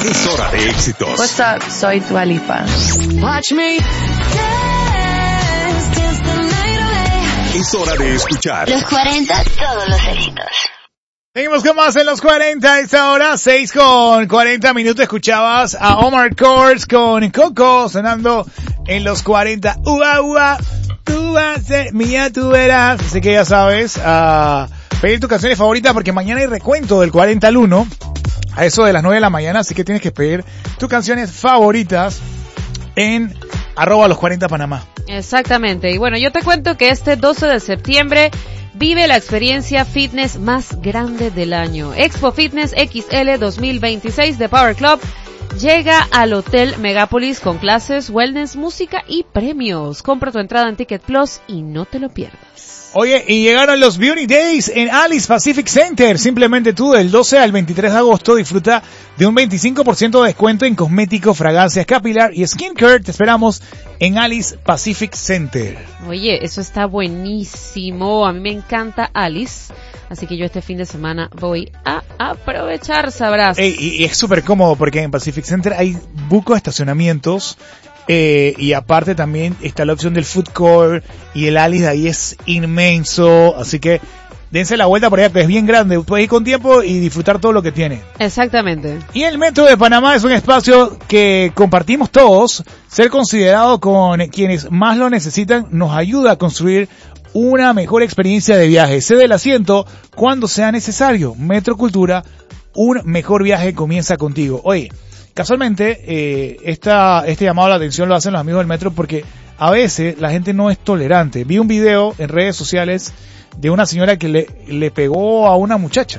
Es hora de éxitos. What's up? Soy Dua Lipa. Watch me. Es hora de escuchar Los 40, todos los éxitos. Seguimos con más en los 40, esta hora, 6:40. Escuchabas a Omar Courtz con Coco sonando en los 40. Ua, ua, tú vas a ser mía, tú verás. Así que ya sabes, a pedir tus canciones favoritas porque mañana hay recuento del 40 al 1, a eso de las 9 de la mañana, así que tienes que pedir tus canciones favoritas en @los40panamá. Exactamente. Y bueno, yo te cuento que este 12 de septiembre vive la experiencia fitness más grande del año. Expo Fitness XL 2026 de Power Club llega al Hotel Megápolis con clases, wellness, música y premios. Compra tu entrada en Ticket Plus y no te lo pierdas. Oye, y llegaron los Beauty Days en Alice Pacific Center. Simplemente tú, del 12 al 23 de agosto, disfruta de un 25% de descuento en cosméticos, fragancias, capilar y skincare. Te esperamos en Alice Pacific Center. Oye, eso está buenísimo. A mí me encanta Alice. Así que yo este fin de semana voy a aprovechar, sabrás. Y es súper cómodo porque en Pacific Center hay buco de estacionamientos. Y aparte también está la opción del food court y el Alice de ahí es inmenso, así que dense la vuelta por allá que es bien grande, puedes ir con tiempo y disfrutar todo lo que tiene. Exactamente. Y el Metro de Panamá es un espacio que compartimos todos. Ser considerado con quienes más lo necesitan nos ayuda a construir una mejor experiencia de viaje. Cede el asiento cuando sea necesario. Metro Cultura, un mejor viaje comienza contigo. Oye, casualmente, este llamado a la atención lo hacen los amigos del Metro porque a veces la gente no es tolerante. Vi un video en redes sociales de una señora que le pegó a una muchacha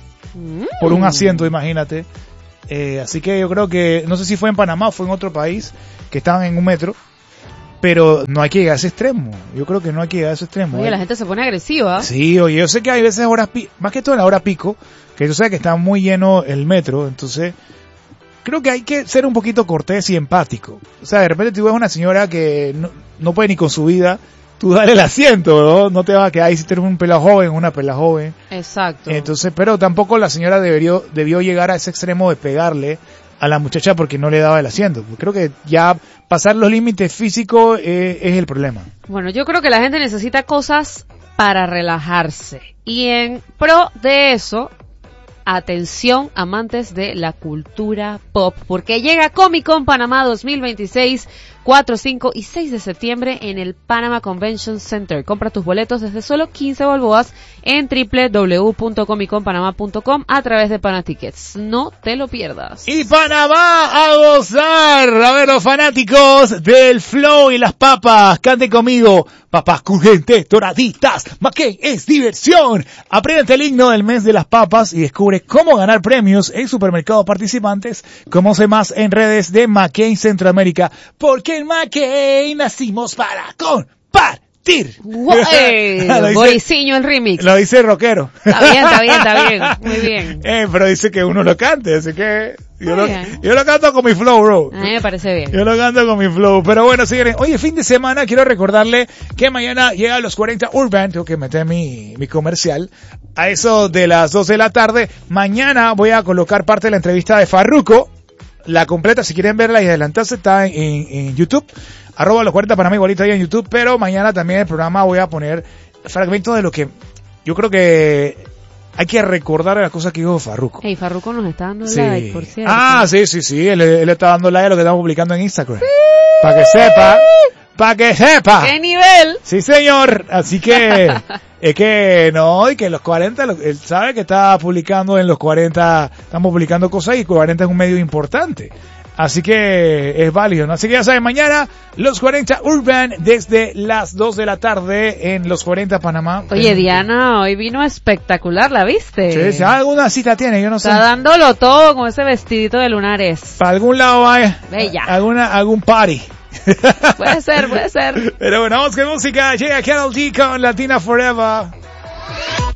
por un asiento, imagínate. Así que yo creo que, no sé si fue en Panamá o fue en otro país, que estaban en un metro, pero no hay que llegar a ese extremo. Yo creo que no hay que llegar a ese extremo. Oye, la gente se pone agresiva. Sí, oye, yo sé que hay veces horas más que todo en la hora pico, que tú sabes que está muy lleno el metro, entonces creo que hay que ser un poquito cortés y empático. O sea, de repente tú ves una señora que no puede ni con su vida, tú dale el asiento, no te vas a quedar ahí si eres un pelado joven, una pelada joven. Exacto. Entonces, pero tampoco la señora debió llegar a ese extremo de pegarle a la muchacha porque no le daba el asiento. Creo que ya pasar los límites físicos es el problema. Bueno, yo creo que la gente necesita cosas para relajarse. Y en pro de eso, atención, amantes de la cultura pop, porque llega Comic Con Panamá 2026, 4, 5 y 6 de septiembre en el Panama Convention Center. Compra tus boletos desde solo 15 balboas en www.comicconpanama.com a través de Panatickets. No te lo pierdas. Y Panamá a gozar. A ver, los fanáticos del flow y las papas, canten conmigo. Papas crujientes, doraditas, McCain es diversión. Aprende el himno del mes de las papas y descubre cómo ganar premios en supermercados participantes. Conoce más en redes de McCain Centroamérica, porque en McCain nacimos para compartir. Boriciño el remix. Lo dice el rockero. Está bien, muy bien. Pero dice que uno lo cante, así que yo lo canto con mi flow, bro. A mí me parece bien. Yo lo canto con mi flow. Pero bueno, señores, oye, fin de semana quiero recordarle que mañana llega a los 40 Urban, tengo que meter mi comercial, a eso de las 2 de la tarde. Mañana voy a colocar parte de la entrevista de Farruko, la completa, si quieren verla y adelantarse, está en YouTube. @los 40 Panamá, igualito ahí en YouTube, pero mañana también en el programa voy a poner fragmentos de lo que yo creo que hay que recordar las cosas que dijo Farruko. Hey, Farruko nos está dando like, por cierto. Sí, él está dando like a lo que estamos publicando en Instagram. Para que sepa. ¿Qué nivel? Sí, señor. Así que es que no, y que los 40, él sabe que está publicando en los 40, estamos publicando cosas y 40 es un medio importante. Así que es válido, ¿no? Así que ya saben, mañana los 40 Urban desde las 2 de la tarde en los 40 Panamá. Oye, Diana, hoy vino espectacular, ¿la viste? Sí, alguna cita tiene, yo no sé. Está dándolo todo con ese vestidito de lunares. Para algún lado vaya. Bella. Algún party. Puede ser. Pero bueno, vamos con música. Llega Karol G con Latina Forever.